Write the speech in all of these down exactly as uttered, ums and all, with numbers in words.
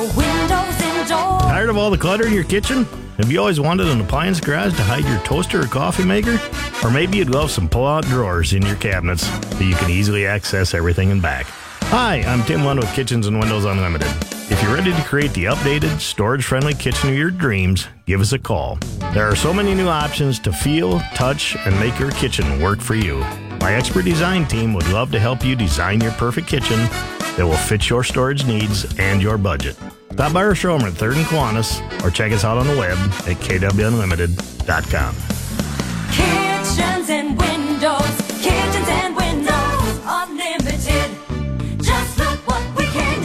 windows and doors. Tired of all the clutter in your kitchen? Have you always wanted an appliance garage to hide your toaster or coffee maker? Or maybe you'd love some pull-out drawers in your cabinets so you can easily access everything in back. Hi, I'm Tim Lund with Kitchens and Windows Unlimited. If you're ready to create the updated, storage-friendly kitchen of your dreams, give us a call. There are so many new options to feel, touch, and make your kitchen work for you. My expert design team would love to help you design your perfect kitchen that will fit your storage needs and your budget. Stop by our showroom at third and Kiwanis or check us out on the web at k w unlimited dot com. Kitchens and windows, kitchens and windows, unlimited. Just look what we can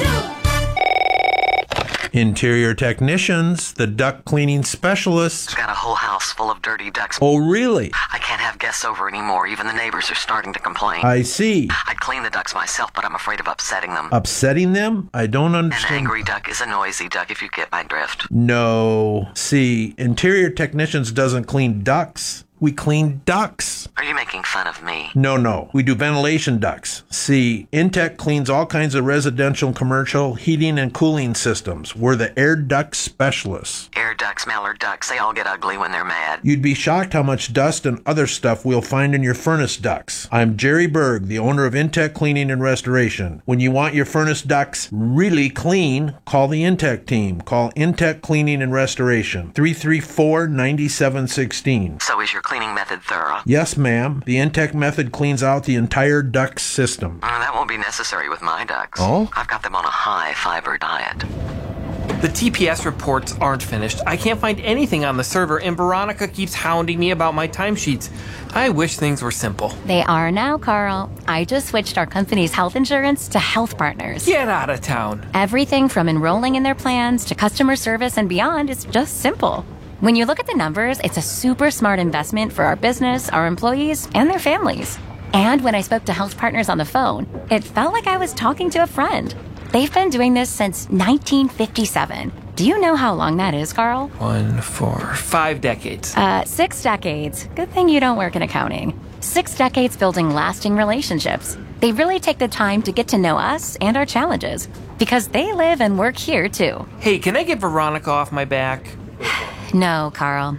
do. Interior technicians, the duct cleaning specialists. I've got a whole house full of dirty ducts. Oh, really? I can't have guests over anymore. Even the neighbors are starting to complain. I see. I'd clean the ducts myself, but I'm afraid of upsetting them. Upsetting them? I don't understand. An angry duck is a noisy duck, if you get my drift. No. See, interior technicians doesn't clean ducts. We clean ducts. Are you making fun of me? No, no. We do ventilation ducts. See, Intech cleans all kinds of residential and commercial heating and cooling systems. We're the air duct specialists. Air ducts, mallard ducks, they all get ugly when they're mad. You'd be shocked how much dust and other stuff we'll find in your furnace ducts. I'm Jerry Berg, the owner of Intech Cleaning and Restoration. When you want your furnace ducts really clean, call the Intech team. Call Intech Cleaning and Restoration, three three four, nine seven one six. So is your cleaning method thorough? Yes, ma'am. The Intech method cleans out the entire duct system. Uh, that won't be necessary with my ducts. Oh? I've got them on a high fiber diet. The T P S reports aren't finished. I can't find anything on the server, and Veronica keeps hounding me about my timesheets. I wish things were simple. They are now, Carl. I just switched our company's health insurance to Health Partners. Get out of town. Everything from enrolling in their plans to customer service and beyond is just simple. When you look at the numbers, it's a super smart investment for our business, our employees, and their families. And when I spoke to Health Partners on the phone, it felt like I was talking to a friend. They've been doing this since nineteen fifty-seven. Do you know how long that is, Carl? One, four, five decades. Uh, six decades. Good thing you don't work in accounting. Six decades building lasting relationships. They really take the time to get to know us and our challenges because they live and work here, too. Hey, can I get Veronica off my back? No, Carl.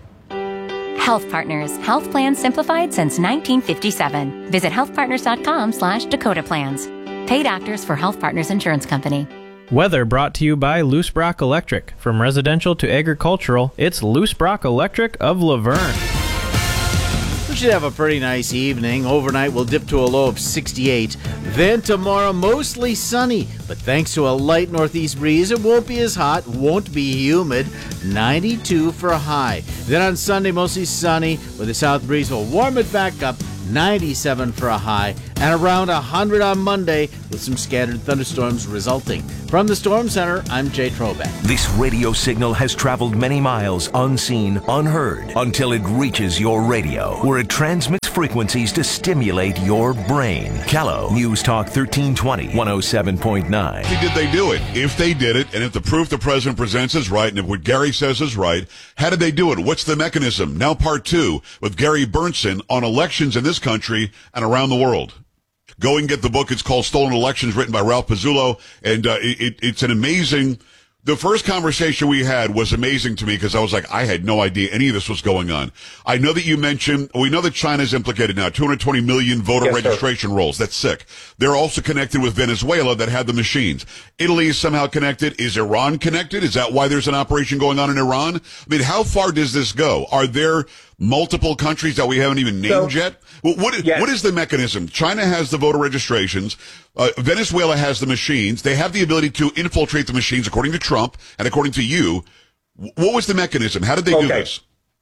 Health Partners. Health plans simplified since nineteen fifty-seven. Visit healthpartners.com slash Dakota Plans. Paid actors for Health Partners Insurance Company. Weather brought to you by Loose Brock Electric. From residential to agricultural, it's Loose Brock Electric of Laverne. We should have a pretty nice evening. Overnight, we'll dip to a low of sixty-eight. Then tomorrow, mostly sunny. But thanks to a light northeast breeze, it won't be as hot, won't be humid. ninety-two for a high. Then on Sunday, mostly sunny, with a south breeze will warm it back up. ninety-seven for a high, and around one hundred on Monday, with some scattered thunderstorms resulting. From the Storm Center, I'm Jay Trobeck. This radio signal has traveled many miles unseen, unheard, until it reaches your radio, where it transmits frequencies to stimulate your brain. Callow, News Talk thirteen twenty, one oh seven point nine. Did they do it? If they did it, and if the proof the president presents is right, and if what Gary says is right, how did they do it? What's the mechanism? Now part two, with Gary Bernsen on elections in this country and around the world. Go and get the book. It's called Stolen Elections, written by Ralph Pizzullo, and uh, it, it's an amazing... The first conversation we had was amazing to me because I was like, I had no idea any of this was going on. I know that you mentioned, we know that China's implicated now, two hundred twenty million voter yes, registration sir. rolls. That's sick. They're also connected with Venezuela that had the machines. Italy is somehow connected. Is Iran connected? Is that why there's an operation going on in Iran? I mean, how far does this go? Are there multiple countries that we haven't even named so, yet? Well, what, yes. what is the mechanism? China has the voter registrations. Uh, Venezuela has the machines. They have the ability to infiltrate the machines, according to Trump and according to you. What was the mechanism? How did they okay. do this?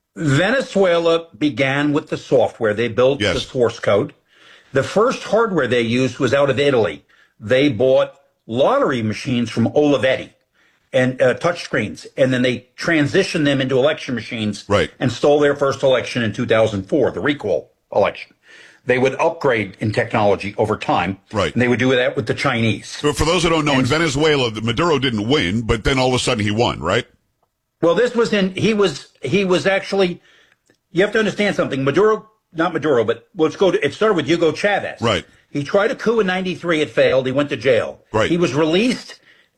Venezuela began with the software. They built yes. the source code. The first hardware they used was out of Italy. They bought lottery machines from Olivetti and uh, touch screens, and then they transitioned them into election machines right. and stole their first election in two thousand four, the recall election. They would upgrade in technology over time. Right. And they would do that with the Chinese. For, for those who don't know, and, in Venezuela, Maduro didn't win, but then all of a sudden he won, right? Well, this was in, he was, he was actually, you have to understand something. Maduro, not Maduro, but let's go to, it started with Hugo Chavez. Right. He tried a coup in ninety-three. It failed. He went to jail. Right. He was released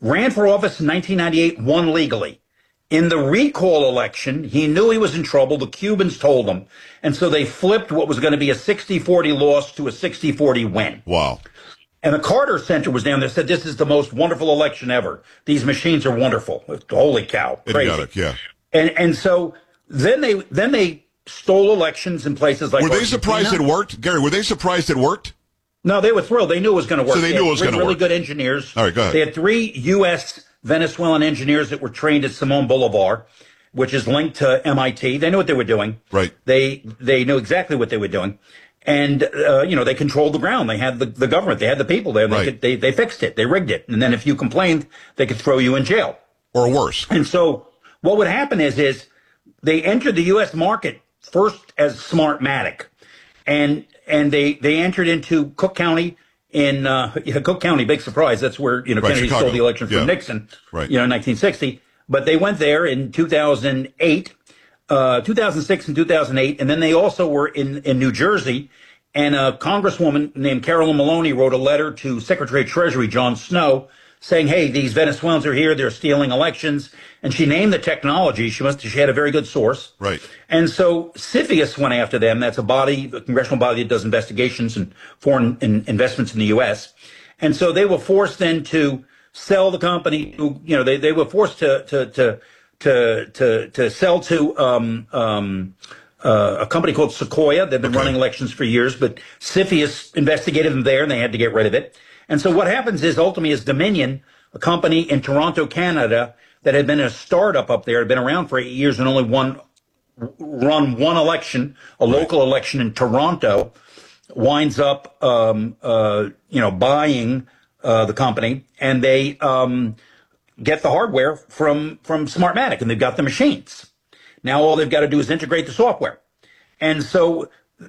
ran for office in nineteen ninety-eight, won legally. In the recall election, he knew he was in trouble. The Cubans told him. And so they flipped what was going to be a sixty forty loss to a sixty forty win. Wow. And the Carter Center was down there, said, this is the most wonderful election ever. These machines are wonderful. Holy cow. Crazy. Idiotic, yeah. And and so then they then they stole elections in places like Were they Argentina. surprised it worked? Gary, were they surprised it worked? No, they were thrilled. They knew it was going to work. So they knew it was had gonna really work. good engineers. All right, go ahead. They had three U S Venezuelan engineers that were trained at Simon Bolivar, which is linked to M I T. They knew what they were doing. Right. They they knew exactly what they were doing. And, uh, you know, they controlled the ground. They had the, the government. They had the people there. They, Right. could, they they fixed it. They rigged it. And then if you complained, they could throw you in jail. Or worse. And so what would happen is, is they entered the U S market first as Smartmatic. And and they, they entered into Cook County in uh, yeah, Cook County, big surprise. That's where, you know, Right, Kennedy Chicago. stole the election from Yeah. Nixon, Right. you know, in nineteen sixty. But they went there in two thousand eight. Uh, two thousand six and two thousand eight, and then they also were in, in New Jersey, and a congresswoman named Carolyn Maloney wrote a letter to Secretary of Treasury John Snow saying, hey, these Venezuelans are here, they're stealing elections, and she named the technology. She must she had a very good source. Right. And so CFIUS went after them. That's a body, a congressional body that does investigations and foreign in, investments in the U S. And so they were forced then to sell the company, you know, they, they were forced to, to, to, to to to sell to um, um, uh, a company called Sequoia. They've been Okay. running elections for years, but CFIUS investigated them there, and they had to get rid of it. And so what happens is ultimately is Dominion, a company in Toronto, Canada, that had been a startup up there, had been around for eight years and only one run one election, a local election in Toronto, winds up um, uh, you know buying uh, the company, and they. Um, get the hardware from, from Smartmatic, and they've got the machines. Now all they've got to do is integrate the software. And so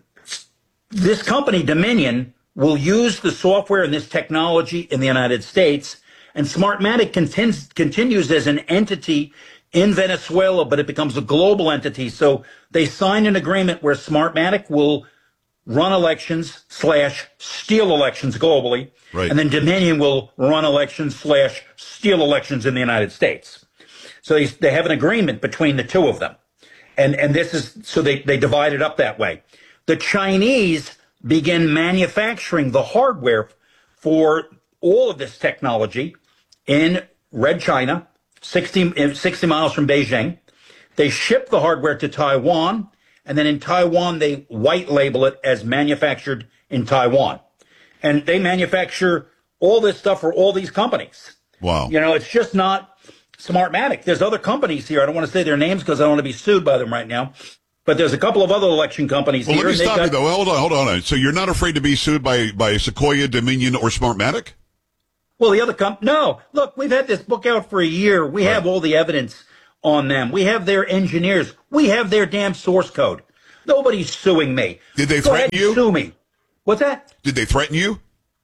this company, Dominion, will use the software and this technology in the United States, and Smartmatic contins, continues as an entity in Venezuela, but it becomes a global entity. So they signed an agreement where Smartmatic will run elections slash steal elections globally. Right. And then Dominion will run elections slash steal elections in the United States. So they, they have an agreement between the two of them. And, and this is, so they, they divide it up that way. The Chinese begin manufacturing the hardware for all of this technology in Red China, sixty, sixty miles from Beijing. They ship the hardware to Taiwan, and then in Taiwan, they white label it as manufactured in Taiwan. And they manufacture all this stuff for all these companies. Wow. You know, it's just not Smartmatic. There's other companies here. I don't want to say their names because I don't want to be sued by them right now. But there's a couple of other election companies Well, here. let me and stop they've you, got- though. Hold on, hold on. So you're not afraid to be sued by, by Sequoia, Dominion, or Smartmatic? Well, the other comp, no. Look, we've had this book out for a year. We Right. have all the evidence on them. We have their engineers. We have their damn source code. Nobody's suing me. Did they Go threaten ahead and you? Sue me. What's that? Did they threaten you?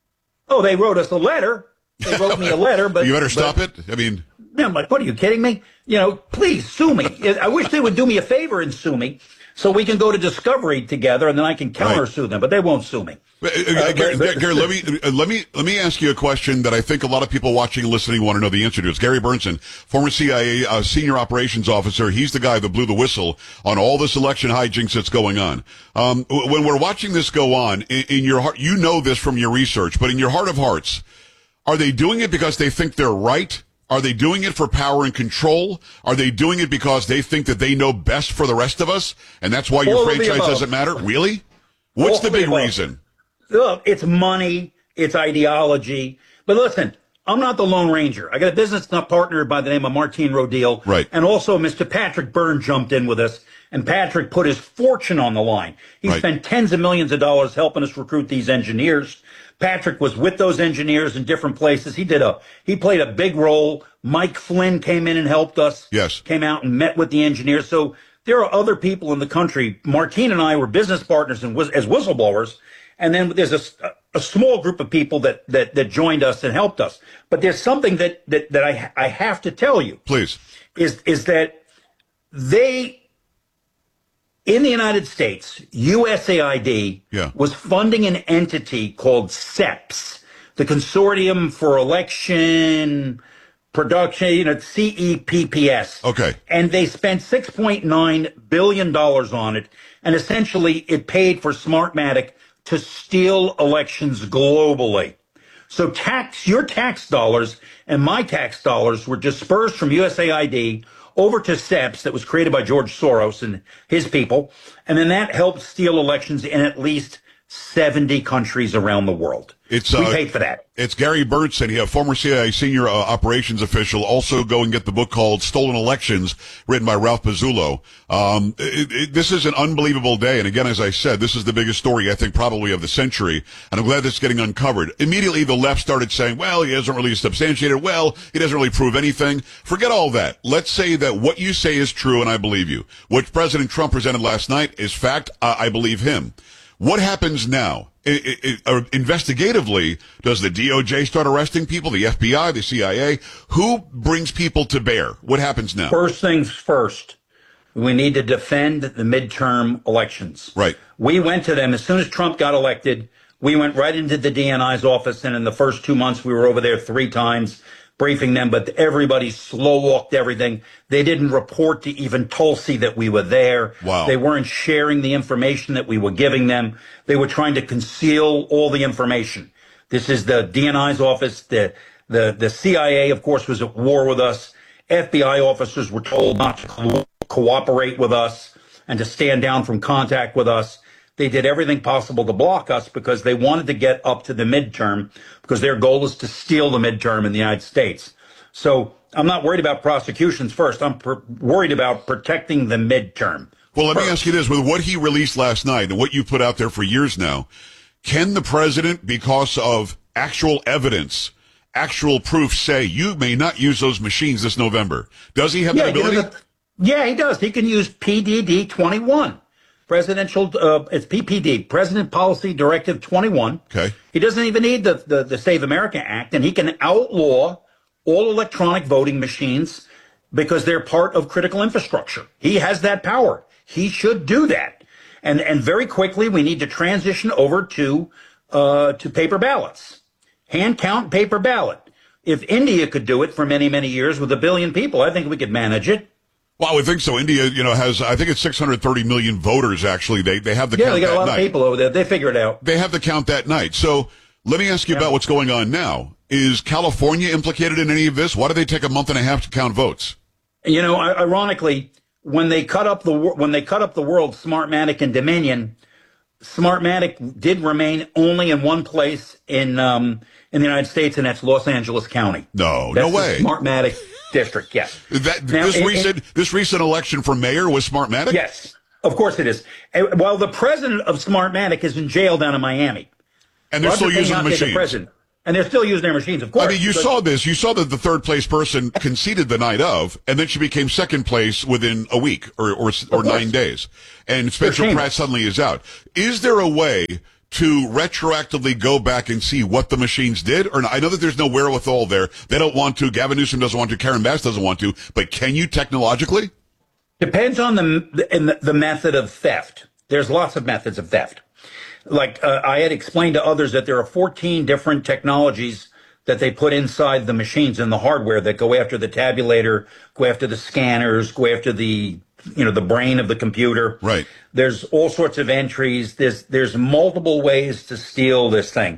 Oh, they wrote us a letter. They wrote me a letter, but You better but- stop it. I mean, Yeah, I'm like, what are you kidding me? You know, please sue me. I wish they would do me a favor and sue me so we can go to discovery together and then I can counter sue them, but they won't sue me. Uh, uh, Gary, but- Gary, let me uh, let me let me ask you a question that I think a lot of people watching and listening want to know the answer to. It's Gary Bernson, former C I A uh, senior operations officer. He's the guy that blew the whistle on all this election hijinks that's going on. Um, w- when we're watching this go on, in, in your heart, you know this from your research, but in your heart of hearts, are they doing it because they think they're right? Are they doing it for power and control? Are they doing it because they think that they know best for the rest of us, and that's why your All of the franchise above. doesn't matter? Really? What's All the of the big above. reason? Look, it's money, it's ideology. But listen, I'm not the Lone Ranger. I got a business partner by the name of Martine Rodil. Right. And also Mister Patrick Byrne jumped in with us, and Patrick put his fortune on the line. He Right. spent tens of millions of dollars helping us recruit these engineers. Patrick was with those engineers in different places. He did a, he played a big role. Mike Flynn came in and helped us. Yes. Came out and met with the engineers. So there are other people in the country. Martine and I were business partners and was, as whistleblowers. And then there's a, a small group of people that, that, that joined us and helped us. But there's something that, that, that I, I have to tell you. Please. Is, is that they, in the United States, U S A I D Yeah. was funding an entity called C E P S, the Consortium for Election production, you know, C E P P S. Okay. And they spent six point nine billion dollars on it. And essentially it paid for Smartmatic to steal elections globally. So tax, your tax dollars and my tax dollars were dispersed from U S A I D over to C E P S that was created by George Soros and his people. And then that helped steal elections in at least seventy countries around the world. It's, we uh, paid for that. It's Gary Berntsen, he, a former C I A senior uh, operations official. Also go and get the book called Stolen Elections, written by Ralph Pizzullo. Um, it, it, this is an unbelievable day. And again, as I said, this is the biggest story, I think, probably of the century. And I'm glad it's getting uncovered. Immediately, the left started saying, well, he hasn't really substantiated. Well, he doesn't really prove anything. Forget all that. Let's say that what you say is true, and I believe you. What President Trump presented last night is fact. Uh, I believe him. What happens now? It, it, it, uh, investigatively, does the D O J start arresting people, the F B I, the C I A? Who brings people to bear? What happens now? First things first, we need to defend the midterm elections. Right. We went to them as soon as Trump got elected. We went right into the D N I's office, and in the first two months, we were over there three times briefing them, but everybody slow-walked everything. They didn't report to even Tulsi that we were there. Wow. They weren't sharing the information that we were giving them. They were trying to conceal all the information. This is the D N I's office. The, the, the C I A, of course, was at war with us. F B I officers were told not to co- cooperate with us and to stand down from contact with us. They did everything possible to block us because they wanted to get up to the midterm, because their goal is to steal the midterm in the United States. So I'm not worried about prosecutions first. I'm per- worried about protecting the midterm. Well, let first. me ask you this. With what he released last night and what you put out there for years now, can the president, because of actual evidence, actual proof, say you may not use those machines this November? Does he have Yeah, that ability? you know, the, yeah, he does. He can use P D D twenty-one. Presidential, uh, it's P P D, President Policy Directive twenty-one. Okay. He doesn't even need the, the, the Save America Act, and he can outlaw all electronic voting machines because they're part of critical infrastructure. He has that power. He should do that. And, and very quickly, we need to transition over to, uh, to paper ballots. Hand count paper ballot. If India could do it for many, many years with a billion people, I think we could manage it. Well, I would think so. India, you know, has, I think it's six hundred thirty million voters, actually. They they have the yeah, count they got that a lot night. of people over there. They figure it out. They have the count that night. So let me ask you Yeah. about what's going on now. Is California implicated in any of this? Why do they take a month and a half to count votes? You know, ironically, when they cut up the wor- when they cut up the world, Smartmatic and Dominion, Smartmatic did remain only in one place in um, in the United States, and that's Los Angeles County. No, that's no way. The Smartmatic district, yes. That Now, this in- recent in- this recent election for mayor was Smartmatic? Yes, of course it is. And while the president of Smartmatic is in jail down in Miami, And they're Roger still using the Pinocchio, machines. president, and they're still using their machines, of course. I mean, you because- saw this. You saw that the third place person conceded the night of, and then she became second place within a week or or, or nine days. And Spencer shameless. Pratt suddenly is out. Is there a way to retroactively go back and see what the machines did? Or not? I know that there's no wherewithal there. They don't want to. Gavin Newsom doesn't want to. Karen Bass doesn't want to. But can you technologically? Depends on the, in the the method of theft. There's lots of methods of theft. Like uh, I had explained to others that there are fourteen different technologies that they put inside the machines and the hardware that go after the tabulator, go after the scanners, go after the, you know, the brain of the computer. Right. There's all sorts of entries. There's there's multiple ways to steal this thing.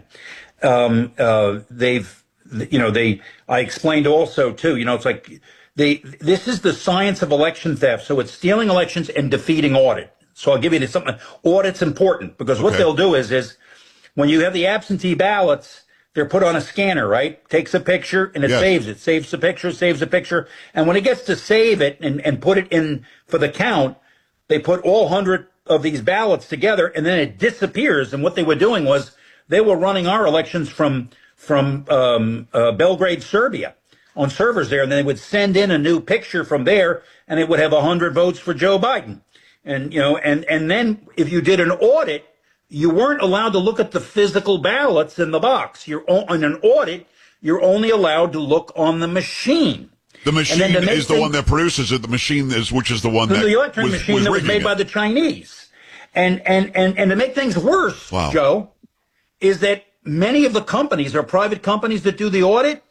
Um, uh, they've, you know, they. I explained also too. You know, it's like they. This is the science of election theft. So it's stealing elections and defeating audit. So I'll give you something. Audit's important because what Okay. they'll do is is when you have the absentee ballots, they're put on a scanner, right? Takes a picture and it Yes. saves it. Saves the picture, saves the picture. And when it gets to save it and, and put it in for the count, they put all hundred of these ballots together and then it disappears. And what they were doing was they were running our elections from, from, um, uh, Belgrade, Serbia on servers there. And then they would send in a new picture from there and it would have a hundred votes for Joe Biden. And, you know, and, and then if you did an audit, you weren't allowed to look at the physical ballots in the box. You're on an audit. You're only allowed to look on the machine. The machine And then to make is the things- one that produces it. The machine is, which is the one The that electric was, machine was that was rigging made it. by the Chinese. And, and, and, and to make things worse, Wow. Joe, is that many of the companies are private companies that do the audit.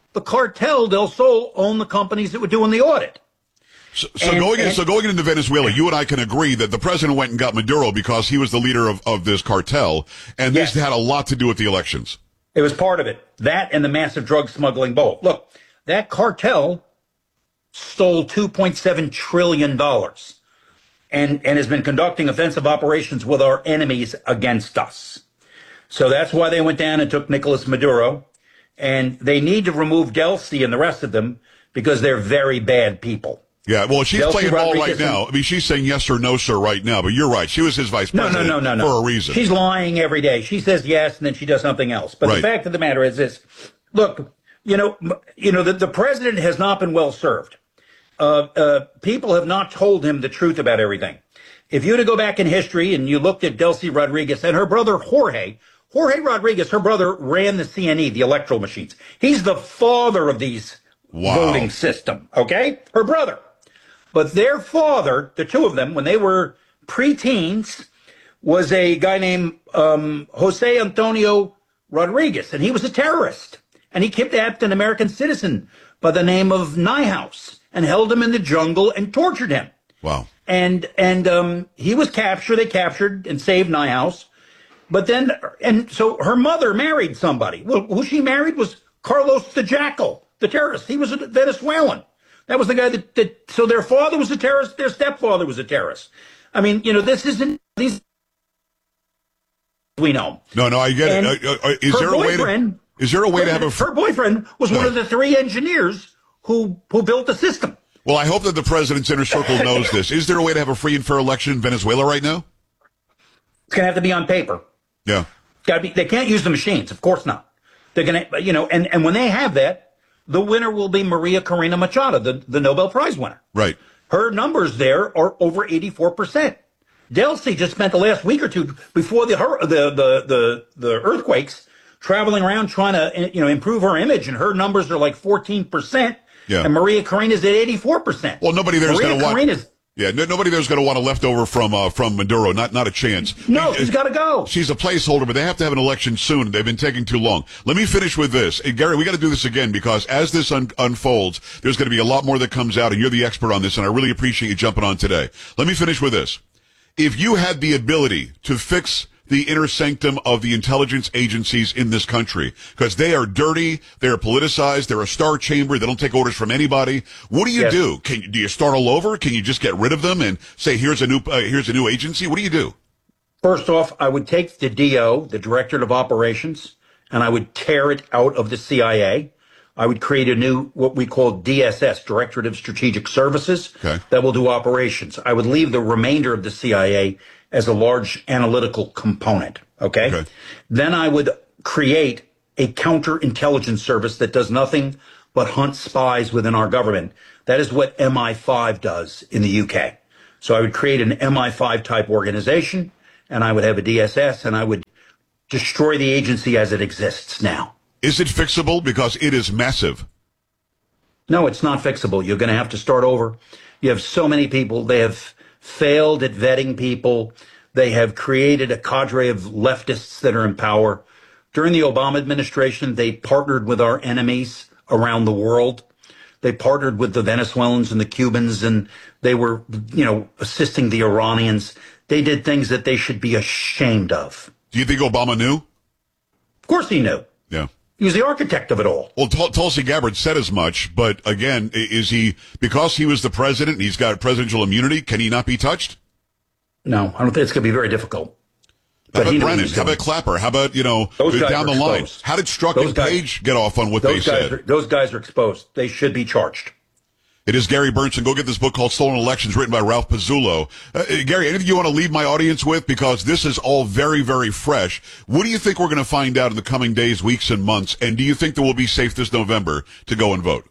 the cartel Del Sol owned the companies that were doing the audit. So, so And- going in, and- so going into Venezuela, you and I can agree that the president went and got Maduro because he was the leader of, of this cartel, and Yes. this had a lot to do with the elections. It was part of it. That and the massive drug smuggling both. Look, that cartel stole two point seven trillion dollars and, and has been conducting offensive operations with our enemies against us. So that's why they went down and took Nicolas Maduro. And they need to remove Delcy and the rest of them because they're very bad people. Yeah, well, she's Delcy playing ball right Rodriguez now. I mean, she's saying yes or no, sir, right now. But you're right. She was his vice No, president no, no, no, no. for a reason. She's lying every day. She says yes, and then she does something else. But Right. the fact of the matter is this: look, you know, m- you know, the, the president has not been well served. Uh, uh, people have not told him the truth about everything. If you were to go back in history and you looked at Delcy Rodriguez and her brother Jorge, Jorge Rodriguez, her brother ran the C N E, the electoral machines. He's the father of these Wow. voting system. Okay, her brother. But their father, the two of them, when they were preteens, was a guy named um, Jose Antonio Rodriguez, and he was a terrorist. And he kidnapped an American citizen by the name of Nyhouse and held him in the jungle and tortured him. Wow. And and um, he was captured. They captured and saved Nyhouse. But then, and so her mother married somebody. Well, who she married was Carlos the Jackal, the terrorist. He was a Venezuelan. That was the guy that, that, so their father was a terrorist, their stepfather was a terrorist. I mean, you know, this isn't, these, we know. No, no, I get And it. Uh, uh, is her there a way to, boyfriend- is there a way to have a, Her boyfriend was one of the three engineers who, who built the system. well, I hope that the president's inner circle knows this. Is there a way to have a free and fair election in Venezuela right now? It's going to have to be on paper. Yeah. Got to be, they can't use the machines. Of course not. They're going to, you know, and, and when they have that, the winner will be Maria Corina Machado, the, the Nobel Prize winner. Right. Her numbers there are over eighty-four percent. Delcy just spent the last week or two before the her, the, the the the earthquakes traveling around trying to, you know, improve her image, and her numbers are like fourteen percent. Yeah. And Maria Corina's at eighty-four percent. Well, nobody there's Maria going to want. Corina's, Yeah, no, nobody there's going to want a leftover from uh, from Maduro. Not not a chance. no, she's got to go. She's a placeholder, but they have to have an election soon. They've been taking too long. Let me finish with this. Hey, Gary, we got to do this again because as this un- unfolds, there's going to be a lot more that comes out, and you're the expert on this, and I really appreciate you jumping on today. Let me finish with this. If you had the ability to fix the inner sanctum of the intelligence agencies in this country, because they are dirty, they're politicized, they're a star chamber, they don't take orders from anybody. What do you Yes. do? Can you, do you start all over? Can you just get rid of them and say, here's a new, uh, here's a new agency? What do you do? First off, I would take the D O, the Directorate of Operations, and I would tear it out of the C I A. I would create a new, what we call D S S, Directorate of Strategic Services, Okay. that will do operations. I would leave the remainder of the C I A as a large analytical component. Okay. Okay. Then I would create a counterintelligence service that does nothing but hunt spies within our government. That is what M I five does in the U K. So I would create an M I five type organization, and I would have a D S S, and I would destroy the agency as it exists now. Is it fixable? Because it is massive. No, it's not fixable. You're going to have to start over. You have so many people. They have failed at vetting people. They have created a cadre of leftists that are in power. During the Obama administration, they partnered with our enemies around the world. They partnered with the Venezuelans and the Cubans, and they were, you know, assisting the Iranians. They did things that they should be ashamed of. Do you think Obama knew? Of course he knew. Yeah. He was the architect of it all. Well, Tul- Tulsi Gabbard said as much, but again, i- is he, because he was the president and he's got presidential immunity, can he not be touched? No, I don't think it's going to be very difficult. How But he about knew what he Brennan? was How doing. about Clapper? How about, you know, Those guys down the are line? exposed. How did Strzok Those and guys- Page get off on what they Those guys, said? are, those guys are exposed. They should be charged. It is Gary Bernstein. Go get this book called Stolen Elections, written by Ralph Pizzullo. Uh, Gary, anything you want to leave my audience with? Because this is all very, very fresh. What do you think we're going to find out in the coming days, weeks, and months? And do you think that we'll be safe this November to go and vote?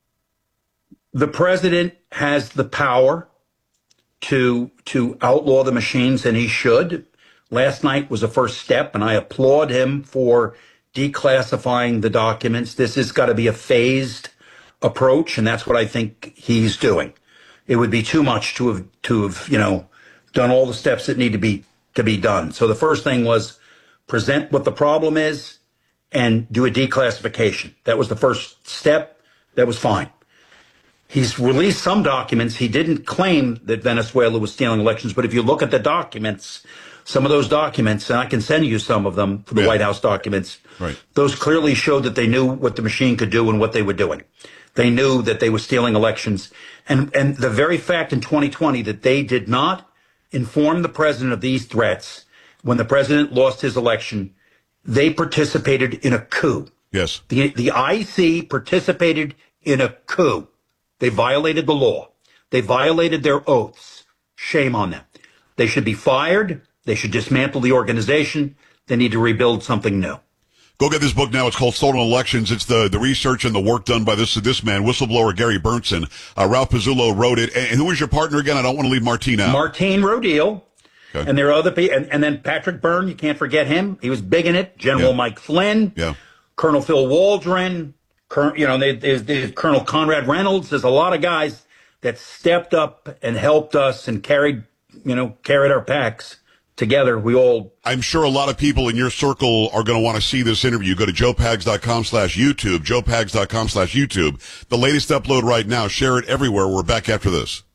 The president has the power to to outlaw the machines, and he should. Last night was a first step, and I applaud him for declassifying the documents. This has got to be a phased approach, and that's what I think he's doing. It would be too much to have to have, you know, done all the steps that need to be to be done. So the first thing was present what the problem is and do a declassification. That was the first step. That was fine. He's released some documents. He didn't claim that Venezuela was stealing elections, but if you look at the documents, some of those documents, and I can send you some of them for the yeah. White House documents, right. those clearly showed that they knew what the machine could do and what they were doing. They knew that they were stealing elections. And, and the very fact in twenty twenty that they did not inform the president of these threats when the president lost his election, they participated in a coup. Yes. The, the I C participated in a coup. They violated the law. They violated their oaths. Shame on them. They should be fired. They should dismantle the organization. They need to rebuild something new. Go get this book now. It's called Stolen Elections. It's the, the research and the work done by this this man, whistleblower Gary Berntsen. Uh, Ralph Pizzullo wrote it. And who was your partner again? I don't want to leave Martine out. Martine Rodil. Okay. And there are other people. And, and then Patrick Byrne, you can't forget him. He was big in it. General yeah. Mike Flynn. Yeah. Colonel Phil Waldron. Col- you know, there's, there's Colonel Conrad Reynolds. There's a lot of guys that stepped up and helped us and carried, you know, carried our packs. Together, we all... I'm sure a lot of people in your circle are going to want to see this interview. Go to joe pags dot com slash YouTube, joe pags dot com slash YouTube. The latest upload right now. Share it everywhere. We're back after this.